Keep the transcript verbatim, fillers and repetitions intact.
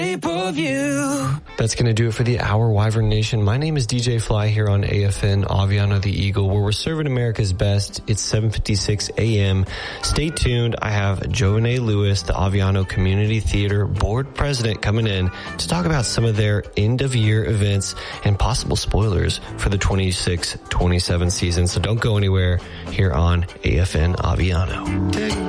That's going to do it for the hour, Wyvern Nation. My name is D J Fly here on A F N Aviano the Eagle, where we're serving America's best. It's seven fifty-six a.m. Stay tuned. I have Joanne Lewis, the Aviano Community Theater board president, coming in to talk about some of their end-of-year events and possible spoilers for the twenty-six twenty-seven season. So don't go anywhere here on A F N Aviano.